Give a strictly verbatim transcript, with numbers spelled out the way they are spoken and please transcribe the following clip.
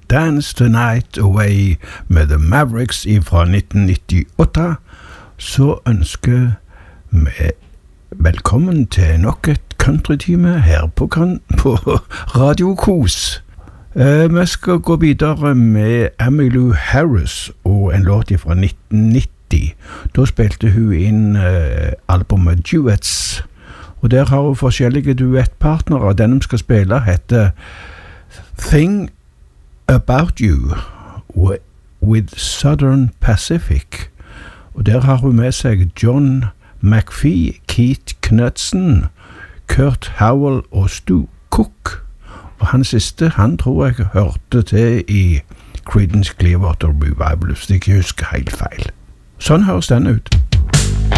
Dance the Night Away med The Mavericks fra nitten nittiåtte, så ønsker vi velkommen til nok et countrytime her på, kan på Radio Kos. Uh, vi skal gå videre med Emmylou Harris og en låt fra nitten nitti. Da spilte hun inn uh, albumet Duets, og der har hun forskjellige duettpartnere. Den vi skal spille heter Thing About You with Southern Pacific, og der har hun med seg John McPhee, Keith Knudsen, Kurt Howell og Stu Cook, og han siste, han tror jeg hørte til i Creedence Clearwater Revival, hvis jeg ikke husker helt feil. Sånn høres den ut.